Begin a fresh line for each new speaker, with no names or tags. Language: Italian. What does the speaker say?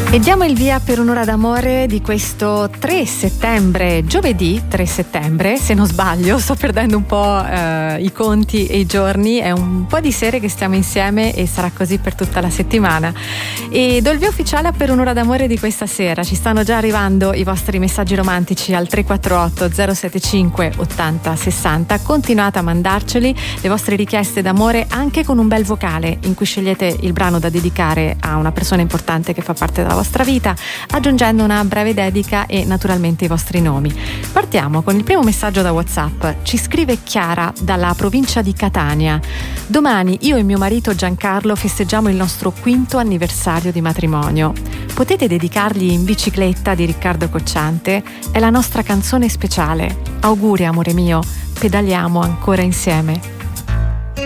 E diamo il via per un'ora d'amore di questo 3 settembre, giovedì 3 settembre, se non sbaglio, sto perdendo un po' i conti e i giorni, è un po' di sere che stiamo insieme e sarà così per tutta la settimana. E do il via ufficiale per un'ora d'amore di questa sera, ci stanno già arrivando i vostri messaggi romantici al 348 075 80 60, continuate a mandarceli, le vostre richieste d'amore anche con un bel vocale in cui scegliete il brano da dedicare a una persona importante che fa parte della vostra vita, aggiungendo una breve dedica e naturalmente i vostri nomi. Partiamo con il primo messaggio da WhatsApp. Ci scrive Chiara dalla provincia di Catania. Domani io e mio marito Giancarlo festeggiamo il nostro 5° anniversario di matrimonio. Potete dedicargli In bicicletta di Riccardo Cocciante? È la nostra canzone speciale. Auguri amore mio, pedaliamo ancora insieme.